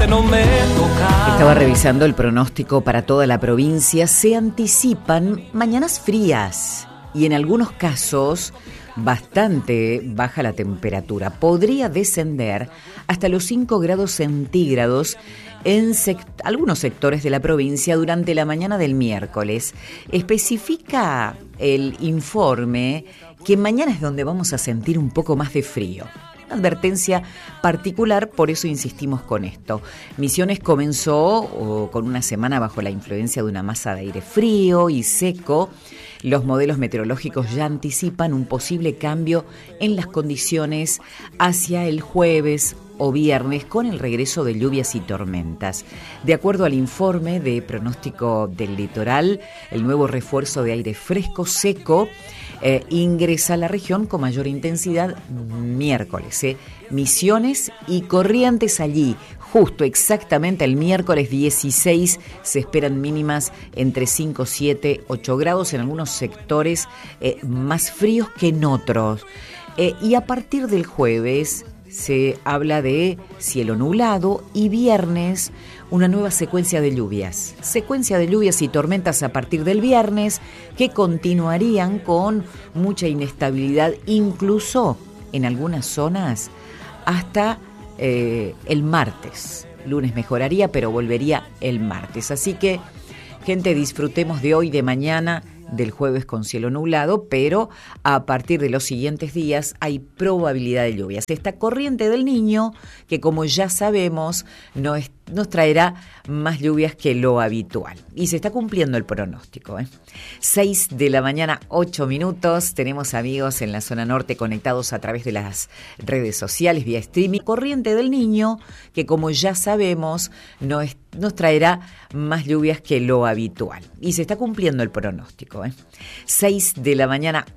No me toca. Estaba revisando el pronóstico para toda la provincia. Se anticipan mañanas frías y en algunos casos bastante baja la temperatura. Podría descender hasta los 5 grados centígrados en algunos sectores de la provincia durante la mañana del miércoles. Especifica el informe que mañana es donde vamos a sentir un poco más de frío. Advertencia particular, por eso insistimos con esto. Misiones comenzó con una semana bajo la influencia de una masa de aire frío y seco. Los modelos meteorológicos ya anticipan un posible cambio en las condiciones hacia el jueves o viernes con el regreso de lluvias y tormentas. De acuerdo al informe de pronóstico del litoral, el nuevo refuerzo de aire fresco seco ingresa a la región con mayor intensidad miércoles. Misiones y Corrientes allí, justo exactamente el miércoles 16 se esperan mínimas entre 5, 7, 8 grados en algunos sectores más fríos que en otros. Y a partir del jueves se habla de cielo nublado y viernes una nueva secuencia de lluvias. Secuencia de lluvias y tormentas a partir del viernes que continuarían con mucha inestabilidad, incluso en algunas zonas hasta el martes. Lunes mejoraría, pero volvería el martes. Así que, gente, disfrutemos de hoy, de mañana, del jueves con cielo nublado, pero a partir de los siguientes días hay probabilidad de lluvias. Esta corriente del Niño, que como ya sabemos, nos traerá más lluvias que lo habitual. Y se está cumpliendo el pronóstico. 6 de la mañana, 8 minutos. Tenemos amigos en la zona norte conectados a través de las redes sociales, vía streaming. Corriente del Niño, que como ya sabemos, nos traerá más lluvias que lo habitual. Y se está cumpliendo el pronóstico. 6 de la mañana,